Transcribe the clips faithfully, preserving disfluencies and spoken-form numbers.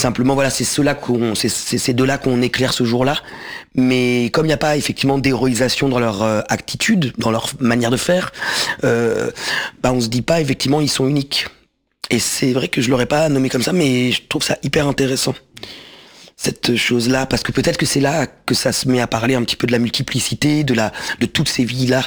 Simplement, voilà, c'est ceux-là qu'on, c'est, c'est ces deux-là qu'on éclaire ce jour-là. Mais comme il n'y a pas effectivement d'héroïsation dans leur euh, attitude, dans leur manière de faire, euh, bah on se dit pas effectivement ils sont uniques. Et c'est vrai que je l'aurais pas nommé comme ça, mais je trouve ça hyper intéressant, cette chose-là, parce que peut-être que c'est là que ça se met à parler un petit peu de la multiplicité, de la, de toutes ces vies-là,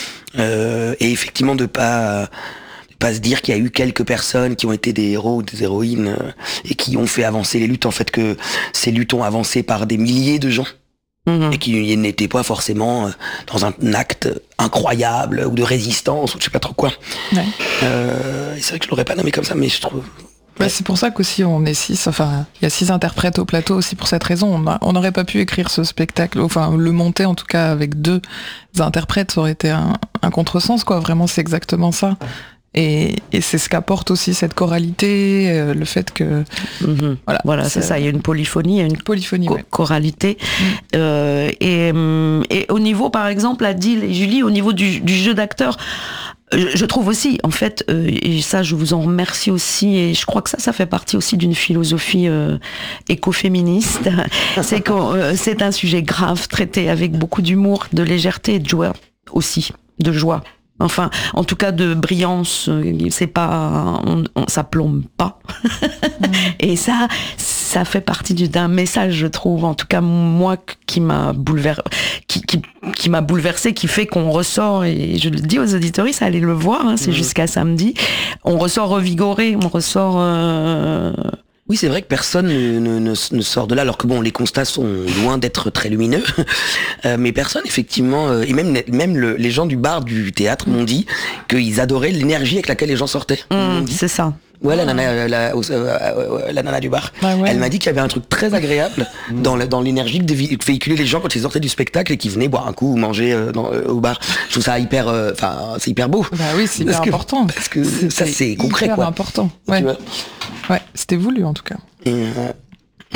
euh, et effectivement de pas. pas se dire qu'il y a eu quelques personnes qui ont été des héros ou des héroïnes euh, et qui ont fait avancer les luttes, en fait, que ces luttes ont avancé par des milliers de gens mmh. et qui n'étaient pas forcément euh, dans un acte incroyable ou de résistance ou je sais pas trop quoi. Ouais. Euh, c'est vrai que je l'aurais pas nommé comme ça, mais je trouve... Ouais, c'est pour ça qu'aussi on est six, enfin il y a six interprètes au plateau aussi pour cette raison. On n'aurait pas pu écrire ce spectacle, enfin le monter en tout cas avec deux interprètes, ça aurait été un, un contresens quoi, vraiment c'est exactement ça. Et, et c'est ce qu'apporte aussi cette choralité, euh, le fait que... Mmh. Voilà, voilà c'est, c'est ça, il y a une polyphonie, il y a une polyphonie, co- ouais. choralité. Mmh. Euh, et, et au niveau, par exemple, Adil et Julie, au niveau du, du jeu d'acteur, je, je trouve aussi, en fait, euh, et ça je vous en remercie aussi, et je crois que ça, ça fait partie aussi d'une philosophie euh, écoféministe, c'est que euh, c'est un sujet grave, traité avec beaucoup d'humour, de légèreté et de joie aussi, de joie. Enfin, en tout cas de brillance, c'est pas, on, on, ça plombe pas. mmh. Et ça, ça fait partie du, d'un message, je trouve. En tout cas, moi, qui m'a bouleversé, qui, qui, qui m'a bouleversé, qui fait qu'on ressort. Et je le dis aux auditoristes, allez le voir. Hein, c'est mmh. jusqu'à samedi. On ressort revigoré, on ressort. Euh... Oui, c'est vrai que personne ne, ne, ne, ne sort de là, alors que bon, les constats sont loin d'être très lumineux, euh, mais personne, effectivement, euh, et même, même le, les gens du bar du théâtre m'ont dit qu'ils adoraient l'énergie avec laquelle les gens sortaient. Mmh, c'est ça. Ouais, la nana, la, euh, la nana du bar. Ouais, ouais. Elle m'a dit qu'il y avait un truc très agréable mmh. dans, le, dans l'énergie que véhiculaient les gens quand ils sortaient du spectacle et qu'ils venaient boire un coup ou manger euh, dans, euh, au bar. Je trouve ça hyper, enfin, euh, c'est hyper beau. Bah oui, c'est hyper parce important. Que, parce que c'est, ça, c'est concret, hyper quoi. important. Ouais. Ouais, c'était voulu en tout cas. Et euh...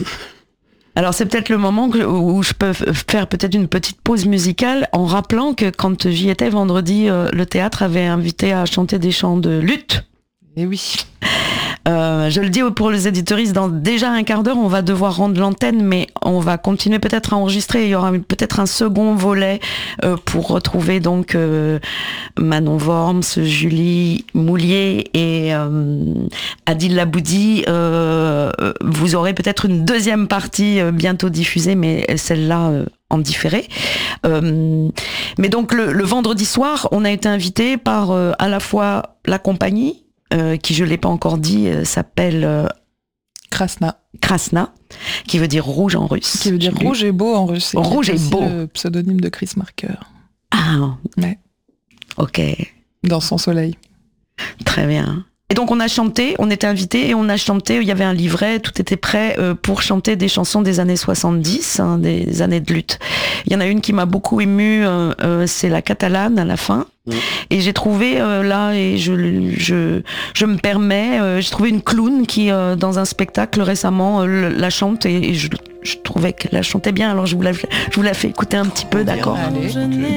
Alors c'est peut-être le moment que, où je peux faire peut-être une petite pause musicale en rappelant que quand j'y étais vendredi, euh, le théâtre avait invité à chanter des chants de lutte. Et oui. Euh, je le dis pour les éditoristes, dans déjà un quart d'heure, on va devoir rendre l'antenne, mais on va continuer peut-être à enregistrer. Il y aura peut-être un second volet euh, pour retrouver donc euh, Manon Worms, Julie Moulier et euh, Adil Laboudi. Euh, vous aurez peut-être une deuxième partie euh, bientôt diffusée, mais celle-là euh, en différé. Euh, mais donc le, le vendredi soir, on a été invité par euh, à la fois la compagnie, Euh, qui je l'ai pas encore dit, euh, s'appelle euh, Krasna. Krasna, qui veut dire rouge en russe. Qui veut dire rouge et beau en russe. Rouge et beau. Le pseudonyme de Chris Marker. Ah. Ouais. Ok. Dans son soleil. Très bien. Et donc on a chanté, on était invités et on a chanté, il y avait un livret, tout était prêt euh, pour chanter des chansons des années soixante-dix, hein, des années de lutte. Il y en a une qui m'a beaucoup émue, euh, euh, c'est la catalane à la fin. Mmh. Et j'ai trouvé euh, là, et je, je, je me permets, euh, j'ai trouvé une clown qui, euh, dans un spectacle récemment, euh, la chante et, et je, je trouvais qu'elle la chantait bien, alors je vous la, je vous la fais écouter un petit peu, d'accord ? Allez.